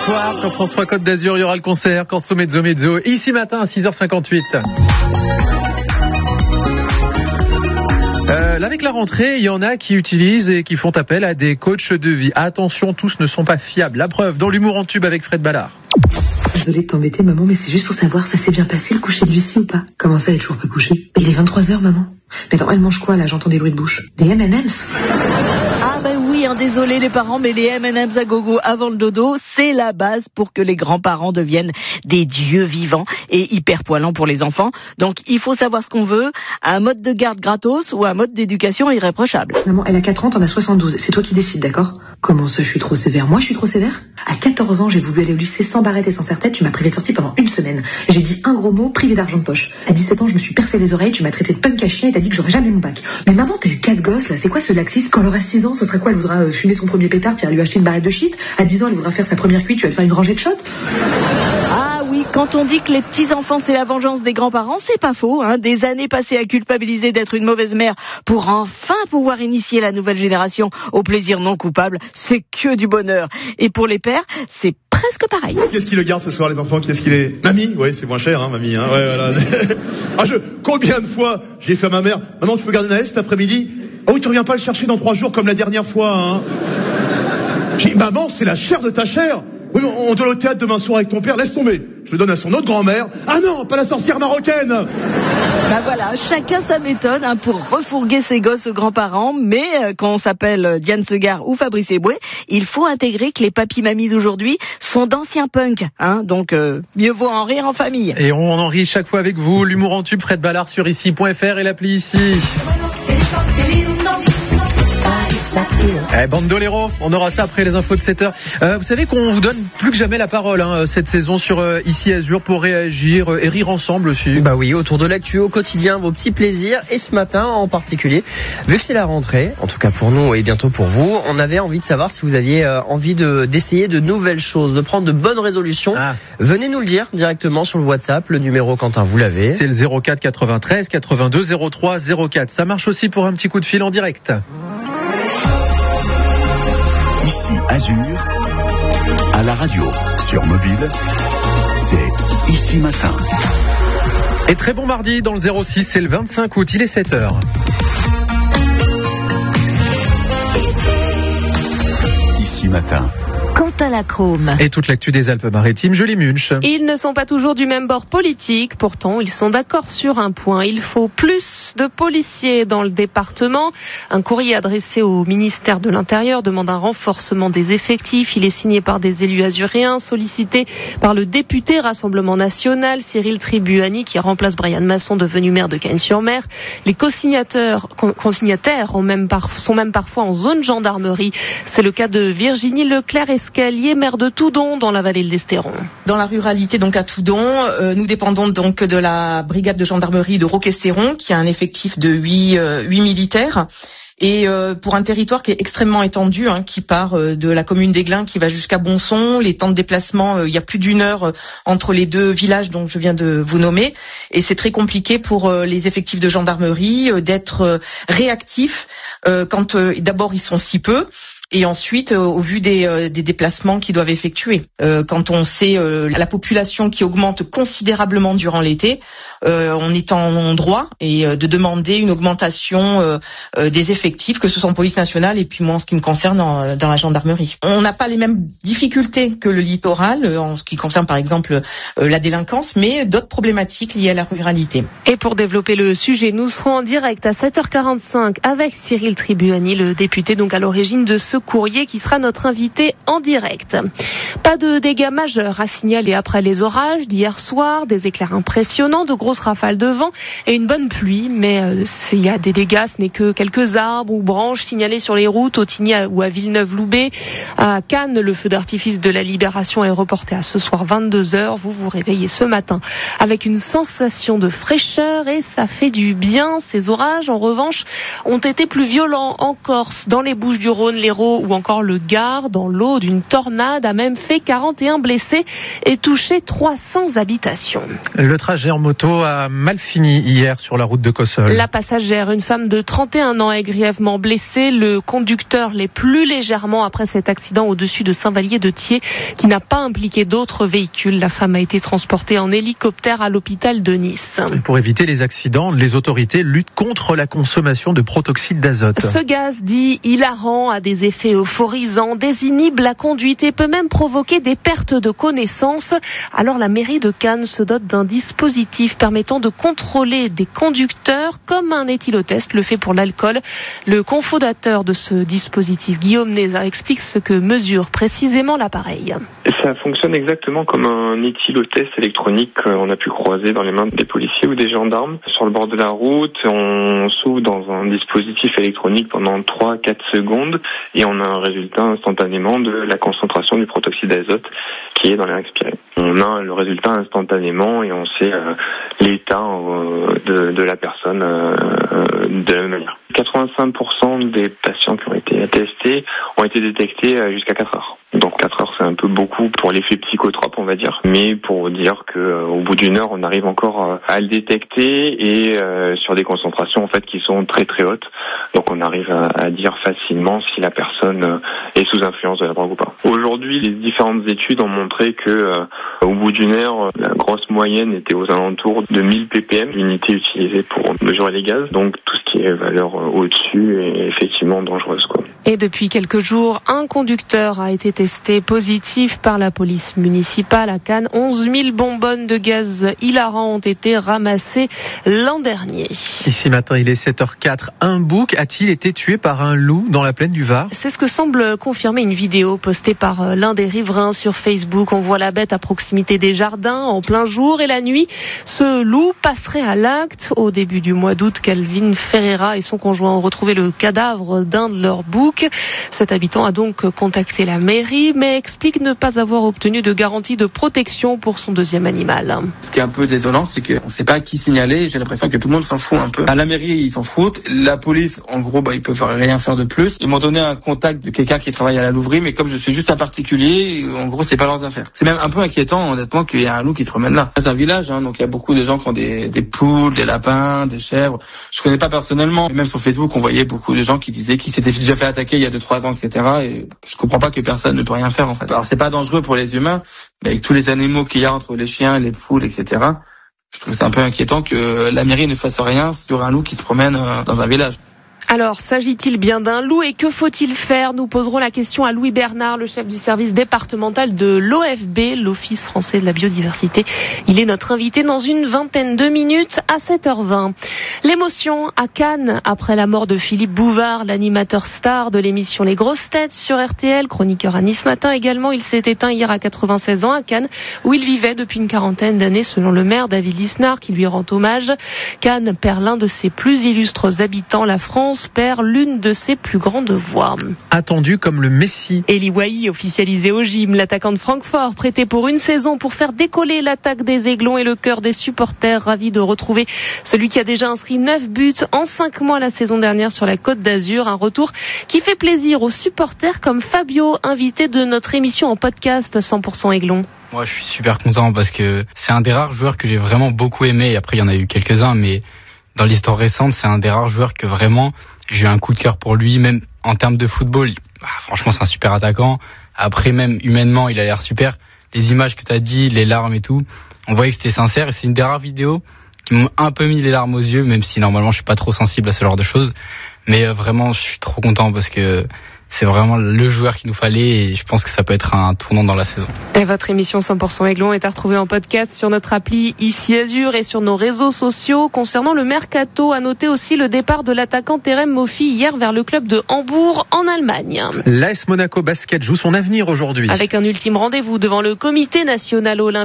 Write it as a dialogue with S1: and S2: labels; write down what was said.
S1: soir, sur France 3 Côte d'Azur, il y aura le concert Corso Mezzo Mezzo, ici matin à 6h58. Avec la rentrée, il y en a qui utilisent et qui font appel à des coachs de vie. Attention, tous ne sont pas fiables. La preuve, dans l'humour en tube avec Fred Ballard.
S2: Désolée de t'embêter, maman, mais c'est juste pour savoir, ça s'est bien passé le coucher de Lucie ou pas? Comment ça, elle est toujours pas couchée? Il est 23h, maman. Mais attends, elle mange quoi, là? J'entends des bruits de bouche. Des M&M's?
S3: Ah ben oui, désolé les parents, mais les M&M's à gogo avant le dodo, c'est la base pour que les grands-parents deviennent des dieux vivants et hyper poilants pour les enfants. Donc il faut savoir ce qu'on veut, un mode de garde gratos ou un mode d'éducation irréprochable.
S2: Maman, elle a 4 ans, t'en as 72. C'est toi qui décides, d'accord? Comment ça, je suis trop sévère? Moi, je suis trop sévère? À 14 ans, j'ai voulu aller au lycée sans barrette et sans serre-tête. Tu m'as privé de sortie pendant une semaine. J'ai dit un gros mot, privé d'argent de poche. À 17 ans, je me suis percé les oreilles. Tu m'as traité de punk à chien et t'as dit que j'aurais jamais mon bac. Mais maman, t'as eu 4 gosses, là. C'est quoi ce laxisme? Quand elle aura 6 ans, ce serait quoi? Elle voudra fumer son premier pétard, tu vas lui acheter une barrette de shit. À 10 ans, elle voudra faire sa première cuite, tu vas lui faire une rangée de shots.
S3: Ah oui, quand on dit que les petits-enfants, c'est la vengeance des grands-parents, c'est pas faux. Des années passées à culpabiliser d'être une mauvaise mère pour enfin pouvoir initier la nouvelle génération au plaisir non coupable, c'est que du bonheur. Et pour les pères, c'est presque pareil.
S4: Qu'est-ce qui le garde ce soir, les enfants? Qu'est-ce qu'il est? Mamie? Ouais, c'est moins cher, mamie. Ouais, voilà. Combien de fois j'ai fait à ma mère, maman, tu peux garder Naël cet après-midi? Oh oui, tu reviens pas le chercher dans 3 jours comme la dernière fois, J'ai dit, maman, c'est la chair de ta chair. Oui, on doit au théâtre demain soir avec ton père, laisse tomber. Je le donne à son autre grand-mère. Ah non, pas la sorcière marocaine.
S3: Bah voilà, chacun sa méthode pour refourguer ses gosses aux grands-parents, mais quand on s'appelle Diane Segar ou Fabrice Eboué, il faut intégrer que les papis-mamies d'aujourd'hui sont d'anciens punks, donc mieux vaut en rire en famille.
S1: Et on en rit chaque fois avec vous, l'humour en tube, Fred Ballard sur ici.fr et l'appli ici. Bandolero, on aura ça après les infos de 7h. Vous savez qu'on vous donne plus que jamais la parole cette saison sur Ici Azur pour réagir et rire ensemble aussi.
S5: Bah oui, autour de l'actu au quotidien, vos petits plaisirs. Et ce matin en particulier, vu que c'est la rentrée, en tout cas pour nous et bientôt pour vous, on avait envie de savoir si vous aviez envie d'essayer de nouvelles choses, de prendre de bonnes résolutions. Venez nous le dire directement sur le WhatsApp, le numéro Quentin, vous l'avez.
S1: C'est le 04 93 82 03 04. Ça marche aussi pour un petit coup de fil en direct.
S6: Ici Azur, à la radio, sur mobile, c'est Ici Matin.
S1: Et très bon mardi dans le 06, c'est le 25 août, il est 7h.
S6: Ici Matin.
S3: Quentin Lacrome.
S1: Et toute l'actu des Alpes-Maritimes, Julie Munch.
S7: Ils ne sont pas toujours du même bord politique, pourtant ils sont d'accord sur un point. Il faut plus de policiers dans le département. Un courrier adressé au ministère de l'Intérieur demande un renforcement des effectifs. Il est signé par des élus azuréens, sollicité par le député Rassemblement National, Cyril Tribuani, qui remplace Brian Masson, devenu maire de Cagnes-sur-Mer. Les consignataires sont même parfois en zone gendarmerie. C'est le cas de Virginie Leclerc-Escalier, maire de Toudon, dans la vallée de l'Estéron.
S8: Dans la ruralité, donc à Toudon, nous dépendons donc de la brigade de gendarmerie de Roquestéron, qui a un effectif de 8 militaires. Et pour un territoire qui est extrêmement étendu, qui part de la commune d'Aiglun, qui va jusqu'à Bonson, les temps de déplacement, il y a plus d'1 heure entre les 2 villages dont je viens de vous nommer, et c'est très compliqué pour les effectifs de gendarmerie d'être réactifs quand d'abord ils sont si peu, et ensuite au vu des déplacements qu'ils doivent effectuer. Quand on sait la population qui augmente considérablement durant l'été, on est en droit de demander une augmentation des effectifs, que ce soit en police nationale et puis moi en ce qui me concerne dans la gendarmerie. On n'a pas les mêmes difficultés que le littoral en ce qui concerne par exemple la délinquance, mais d'autres problématiques liées à la ruralité.
S7: Et pour développer le sujet, nous serons en direct à 7h45 avec Cyril Tribuani, le député donc à l'origine de ce courrier, qui sera notre invité en direct. Pas de dégâts majeurs à signaler après les orages d'hier soir, des éclairs impressionnants, de grosses rafales de vent et une bonne pluie, mais s'il y a des dégâts, ce n'est que quelques arbres ou branches signalés sur les routes, au Tigny ou à Villeneuve-Loubet. À Cannes, le feu d'artifice de la Libération est reporté à ce soir 22h. Vous vous réveillez ce matin avec une sensation de fraîcheur et ça fait du bien. Ces orages, en revanche, ont été plus violents en Corse, dans les Bouches-du-Rhône, l'Hérault l'Hérault ou encore le Gard. Dans l'eau d'une tornade a même fait 41 blessés et touché 300 habitations.
S1: Le trajet en moto a mal fini hier sur la route de Cossol.
S7: La passagère, une femme de 31 ans, est grièvement blessée. Le conducteur l'est plus légèrement après cet accident au-dessus de Saint-Vallier-de-Thiers qui n'a pas impliqué d'autres véhicules. La femme a été transportée en hélicoptère à l'hôpital de Nice.
S1: Pour éviter les accidents, les autorités luttent contre la consommation de protoxyde d'azote.
S7: Ce gaz dit hilarant a des effets euphorisants, désinhibe la conduite et peut même provoquer des pertes de connaissance. Alors la mairie de Cannes se dote d'un dispositif permettant de contrôler des conducteurs comme un éthylotest le fait pour l'alcool. Le cofondateur de ce dispositif, Guillaume Nézat, explique ce que mesure précisément l'appareil.
S9: Ça fonctionne exactement comme un éthylotest électronique qu'on a pu croiser dans les mains des policiers ou des gendarmes. Sur le bord de la route, on s'ouvre dans un dispositif électronique pendant 3-4 secondes et on a un résultat instantanément de la concentration du protoxyde d'azote qui est dans l'air expiré. On a le résultat instantanément et on sait l'état de la personne de la même manière. 85% des patients qui ont été testés ont été détectés jusqu'à 4 heures. Donc 4 heures, c'est un peu beaucoup pour l'effet psychotrope, on va dire. Mais pour dire qu'au bout d'une heure, on arrive encore à le détecter et sur des concentrations en fait qui sont très très hautes. Donc on arrive à dire facilement si la personne est sous influence de la drogue ou pas. Aujourd'hui, les différentes études ont montré que au bout d'une heure, la grosse moyenne était aux alentours de 1000 ppm, l'unité utilisée pour mesurer les gaz. Donc tout ce qui est valeur au-dessus est effectivement dangereuse, quoi.
S7: Et depuis quelques jours, un conducteur a été testé positif par la police municipale à Cannes. 11 000 bonbonnes de gaz hilarant ont été ramassées l'an dernier.
S1: Ici matin, il est 7h04. Un bouc a-t-il été tué par un loup dans la plaine du Var ?
S7: C'est ce que semble confirmer une vidéo postée par l'un des riverains sur Facebook. On voit la bête à proximité des jardins en plein jour et la nuit. Ce loup passerait à l'acte. Au début du mois d'août, Calvin Ferreira et son conjoint ont retrouvé le cadavre d'un de leurs boucs. Cet habitant a donc contacté la mairie, mais explique ne pas avoir obtenu de garantie de protection pour son deuxième animal.
S10: Ce qui est un peu désolant, c'est qu'on ne sait pas à qui signaler. J'ai l'impression que tout le monde s'en fout un peu. À la mairie, ils s'en foutent. La police, en gros, ils peuvent rien faire de plus. Ils m'ont donné un contact de quelqu'un qui travaille à la Louverie, mais comme je suis juste un particulier, en gros, c'est pas leurs affaires. C'est même un peu inquiétant, honnêtement, qu'il y ait un loup qui se promène là. C'est un village, donc il y a beaucoup de gens qui ont des poules, des lapins, des chèvres. Je connais pas personnellement. Même sur Facebook, on voyait beaucoup de gens qui disaient qu'ils s'étaient déjà fait attaquer il y a 2-3 ans, etc. Et je comprends pas que personne ne peut rien faire, en fait. Alors, c'est pas dangereux pour les humains, mais avec tous les animaux qu'il y a entre les chiens, les poules, etc., je trouve que c'est un peu inquiétant que la mairie ne fasse rien sur un loup qui se promène dans un village.
S7: Alors, s'agit-il bien d'un loup et que faut-il faire ? Nous poserons la question à Louis Bernard, le chef du service départemental de l'OFB, l'Office français de la biodiversité. Il est notre invité dans une vingtaine de minutes à 7h20. L'émotion à Cannes après la mort de Philippe Bouvard, l'animateur star de l'émission Les Grosses Têtes sur RTL, chroniqueur à Nice Matin également. Il s'est éteint hier à 96 ans à Cannes, où il vivait depuis une quarantaine d'années, selon le maire David Lisnard, qui lui rend hommage. Cannes perd l'un de ses plus illustres habitants, la France perd l'une de ses plus grandes voix.
S1: Attendu comme le Messi.
S7: Eli Wahi, officialisé au gym, l'attaquant de Francfort, prêté pour une saison pour faire décoller l'attaque des Aiglons et le cœur des supporters, ravis de retrouver celui qui a déjà inscrit 9 buts en 5 mois la saison dernière sur la Côte d'Azur. Un retour qui fait plaisir aux supporters comme Fabio, invité de notre émission en podcast 100% Aiglon.
S11: Moi, je suis super content parce que c'est un des rares joueurs que j'ai vraiment beaucoup aimé. Et après, il y en a eu quelques-uns, mais dans l'histoire récente, c'est un des rares joueurs que vraiment j'ai eu un coup de cœur pour lui, même en termes de football. Franchement, c'est un super attaquant. Après, même humainement, il a l'air super. Les images que tu as dit, les larmes et tout, on voyait que c'était sincère. Et c'est une des rares vidéos qui m'ont un peu mis les larmes aux yeux, même si normalement, je suis pas trop sensible à ce genre de choses. Mais vraiment, je suis trop content parce que c'est vraiment le joueur qu'il nous fallait et je pense que ça peut être un tournant dans la saison.
S7: Et votre émission 100% Aiglon est à retrouver en podcast sur notre appli Ici Azur et sur nos réseaux sociaux. Concernant le mercato, à noter aussi le départ de l'attaquant Terem Moffi hier vers le club de Hambourg en Allemagne.
S1: L'AS Monaco Basket joue son avenir aujourd'hui.
S7: Avec un ultime rendez-vous devant le comité national olympique.